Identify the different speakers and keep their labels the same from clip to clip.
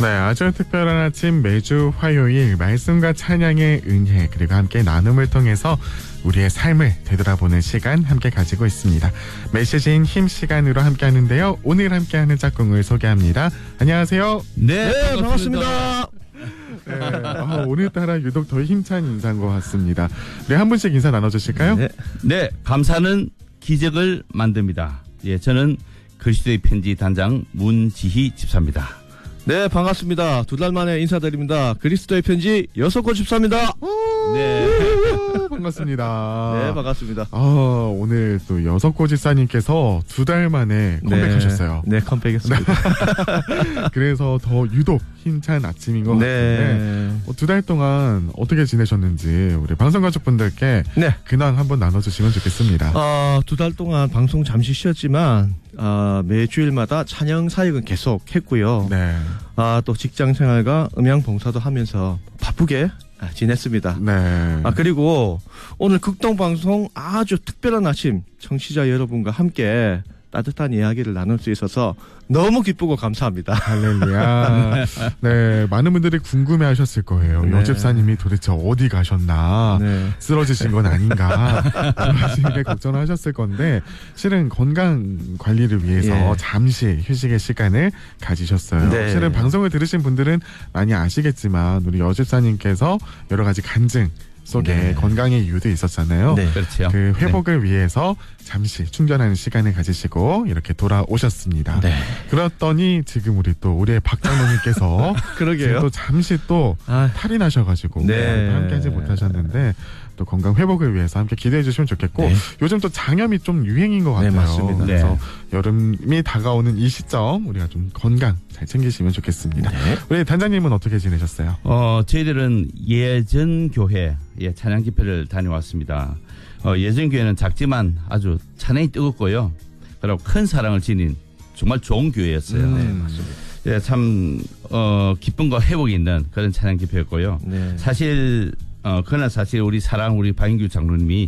Speaker 1: 네, 아주 특별한 아침 매주 화요일 말씀과 찬양의 은혜 그리고 함께 나눔을 통해서 우리의 삶을 되돌아보는 시간 함께 가지고 있습니다. 메시지인 힘 시간으로 함께 하는데요. 오늘 함께하는 짝꿍을 소개합니다. 안녕하세요.
Speaker 2: 네, 반갑습니다.
Speaker 1: 네, 오늘따라 유독 더 힘찬 인사인 것 같습니다. 네, 한 분씩 인사 나눠주실까요?
Speaker 2: 네, 감사는 기적을 만듭니다. 예, 저는 그리스도의 편지 단장 문지희 집사입니다.
Speaker 3: 네, 반갑습니다. 2달 만에 인사드립니다. 그리스도의 편지 여석고 집사입니다.
Speaker 2: 네,
Speaker 1: 반갑습니다.
Speaker 3: 네, 반갑습니다.
Speaker 1: 오늘 또 여석고 집사님께서 2달 만에 컴백하셨어요.
Speaker 3: 네, 컴백했습니다.
Speaker 1: 그래서 더 유독 힘찬 아침인 것 같은데 2달 동안 어떻게 지내셨는지 우리 방송가족분들께 근황 한번 나눠주시면 좋겠습니다.
Speaker 3: 2달 동안 방송 잠시 쉬었지만 매주일마다 찬양 사역은 계속 했고요.
Speaker 1: 네.
Speaker 3: 또 직장 생활과 음향 봉사도 하면서 바쁘게 지냈습니다.
Speaker 1: 네.
Speaker 3: 그리고 오늘 극동방송 아주 특별한 아침 청취자 여러분과 함께 따뜻한 이야기를 나눌 수 있어서 너무 기쁘고 감사합니다.
Speaker 1: 할렐루야. 네, 많은 분들이 궁금해하셨을 거예요.
Speaker 3: 네.
Speaker 1: 여집사님이 도대체 어디 가셨나, 쓰러지신 건 아닌가, 그렇게 걱정하셨을 건데 실은 건강 관리를 위해서 잠시 휴식의 시간을 가지셨어요. 실은 방송을 들으신 분들은 많이 아시겠지만 우리 여집사님께서 여러 가지 간증 속에 건강의 이유도 있었잖아요.
Speaker 2: 그렇죠.
Speaker 1: 그 회복을 위해서 잠시 충전하는 시간을 가지시고 이렇게 돌아오셨습니다. 그랬더니 지금 우리의 박장로님께서
Speaker 3: 그러게요.
Speaker 1: 또 잠시 또 탈이 나셔가지고 함께하지 못하셨는데 또 건강 회복을 위해서 함께 기대해 주시면 좋겠고 요즘 또 장염이 좀 유행인 것 같아요.
Speaker 3: 맞습니다.
Speaker 1: 그래서 여름이 다가오는 이 시점 우리가 좀 건강 잘 챙기시면 좋겠습니다. 우리 단장님은 어떻게 지내셨어요?
Speaker 2: 저희들은 예전교회 찬양 집회를 다녀왔습니다. 예전교회는 작지만 아주 찬양이 뜨겁고요. 그리고 큰 사랑을 지닌 정말 좋은 교회였어요.
Speaker 3: 맞습니다.
Speaker 2: 예, 참 기쁨과 회복이 있는 그런 찬양 집회였고요. 그러나 사실 우리 박인규 장로님이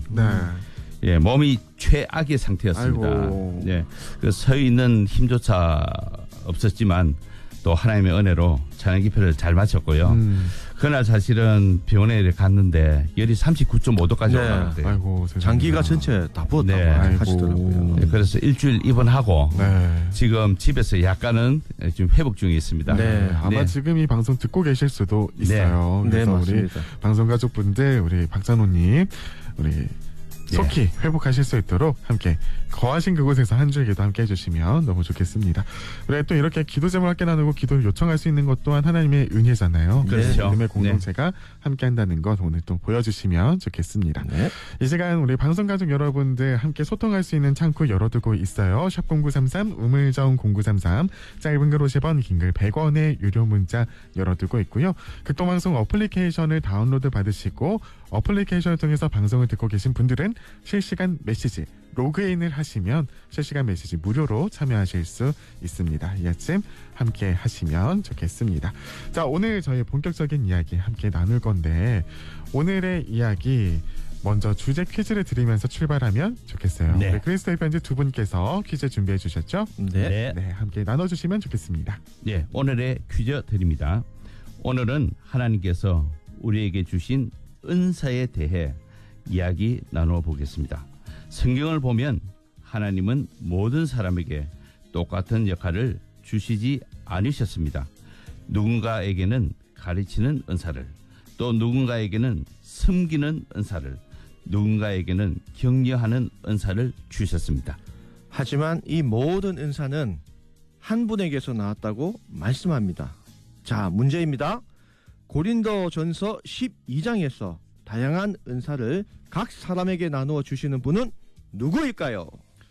Speaker 2: 몸이 최악의 상태였습니다. 그 서 있는 힘조차 없었지만 또 하나님의 은혜로 찬양 집회를 잘 마쳤고요. 그날 사실은 병원에 갔는데 열이 39.5도까지 올라갔대요.
Speaker 1: 아이고,
Speaker 3: 장기가 전체 다 부었다고 하시더라고요.
Speaker 2: 그래서 일주일 입원하고 지금 집에서 약간은 좀 회복 중에 있습니다.
Speaker 1: 아마 지금 이 방송 듣고 계실 수도 있어요. 그래서 우리 방송 가족분들, 우리 박찬호님, 우리 속히 회복하실 수 있도록 함께 거하신 그곳에서 한 주의 기도 함께 해주시면 너무 좋겠습니다. 우리 또 이렇게 기도 제목을 함께 나누고 기도를 요청할 수 있는 것 또한 하나님의 은혜잖아요.
Speaker 2: 그렇죠.
Speaker 1: 믿음의 공동체가 함께 한다는 것 오늘 또 보여주시면 좋겠습니다. 이 시간 우리 방송가족 여러분들 함께 소통할 수 있는 창구 열어두고 있어요. 샵 0933 우물정 0933 짧은 글 50원 긴 글 100원의 유료 문자 열어두고 있고요. 극동방송 어플리케이션을 다운로드 받으시고 어플리케이션을 통해서 방송을 듣고 계신 분들은 실시간 메시지 로그인을 하시면 실시간 메시지 무료로 참여하실 수 있습니다. 이 아침 함께 하시면 좋겠습니다. 자, 오늘 저희 본격적인 이야기 함께 나눌 건데 오늘의 이야기 먼저 주제 퀴즈를 드리면서 출발하면 좋겠어요. 우리 그리스도의 편지 두 분께서 퀴즈 준비해 주셨죠? 함께 나눠주시면 좋겠습니다.
Speaker 2: 오늘의 퀴즈 드립니다. 오늘은 하나님께서 우리에게 주신 은사에 대해 이야기 나누어 보겠습니다. 성경을 보면 하나님은 모든 사람에게 똑같은 역할을 주시지 않으셨습니다. 누군가에게는 가르치는 은사를, 또 누군가에게는 섬기는 은사를, 누군가에게는 격려하는 은사를 주셨습니다.
Speaker 3: 하지만 이 모든 은사는 한 분에게서 나왔다고 말씀합니다. 자, 문제입니다. 고린도전서 12장에서 다양한 은사를 각 사람에게 나누어 주시는 분은 누구일까요?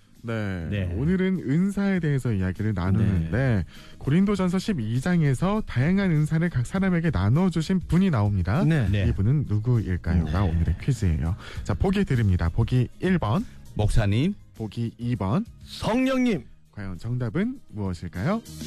Speaker 1: 오늘은 은사에 대해서 이야기를 나누는데 고린도전서 12장에서 다양한 은사를 각 사람에게 나누어 주신 분이 나옵니다. 이분은 누구일까요가 오늘의 퀴즈예요. 자, 보기 드립니다. 보기 1번
Speaker 2: 목사님,
Speaker 1: 보기 2번
Speaker 3: 성령님.
Speaker 1: 과연 정답은 무엇일까요?